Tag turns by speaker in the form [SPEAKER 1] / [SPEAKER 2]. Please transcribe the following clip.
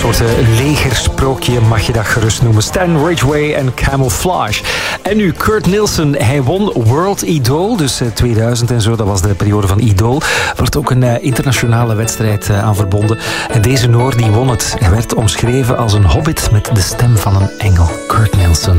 [SPEAKER 1] soort legersprookje mag je dat gerust noemen. Stan Ridgway en Camouflage. En nu Kurt Nilsson, hij won World Idol, dus 2000 en zo, dat was de periode van Idol. Er wordt ook een internationale wedstrijd aan verbonden. En deze Noor die won het. Hij werd omschreven als een hobbit met de stem van een engel. Kurt Nilsson.